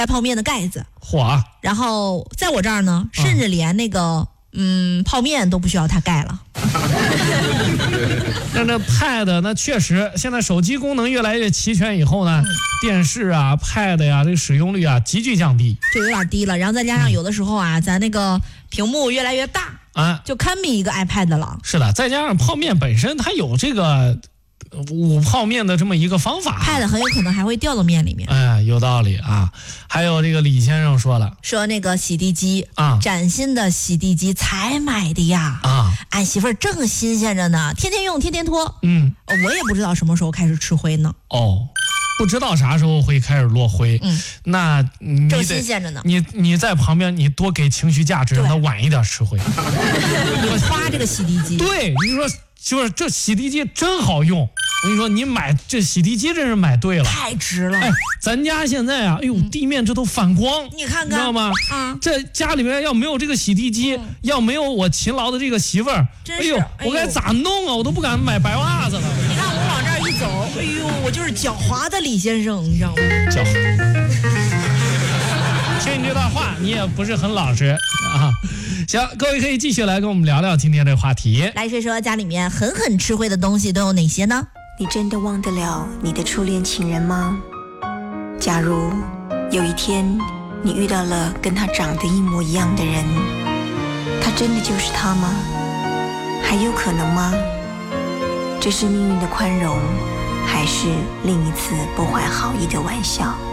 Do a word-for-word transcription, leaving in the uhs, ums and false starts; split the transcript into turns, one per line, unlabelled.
盖泡面的盖子。
嚯！
然后在我这儿呢，甚至连那个嗯泡面都不需要它盖了。
那这 Pad 那确实，现在手机功能越来越齐全以后呢，嗯、电视啊 Pad 呀、啊，这个使用率啊急剧降低，
就有点低了。然后再加上有的时候啊，嗯、咱那个屏幕越来越大啊，就堪比一个 iPad 了。
是的，再加上泡面本身它有这个捂泡面的这么一个方法
，Pad 很有可能还会掉到面里面。
哎，有道理啊。还有这个李先生说了，
说那个洗地机啊，崭新的洗地机才买的呀啊，俺媳妇儿正新鲜着呢，天天用，天天拖。嗯，我也不知道什么时候开始吃灰呢。
哦。不知道啥时候会开始落灰，嗯，那你
正新鲜着呢。
你你在旁边，你多给情绪价值，让他晚一点吃灰。
你花这个洗地机，
对，你说就是这洗地机真好用。我跟你说，你买这洗地机真是买对了，
太值了。
哎，咱家现在啊，哎呦，地面这都反光，
你看看，
知道吗？啊，这家里面要没有这个洗地机，嗯、要没有我勤劳的这个媳妇儿，哎呦，我该咋弄啊？我都不敢买白袜子了。
你看我往这儿一走，哎呦，我就是狡猾的李先生，你知道吗？
狡猾。听你这段话，你也不是很老实啊。行，各位可以继续来跟我们聊聊今天这个话题。
来说说家里面狠狠吃灰的东西都有哪些呢？
你真的忘得了你的初恋情人吗？假如有一天你遇到了跟他长得一模一样的人，他真的就是他吗？还有可能吗？这是命运的宽容，还是另一次不怀好意的玩笑？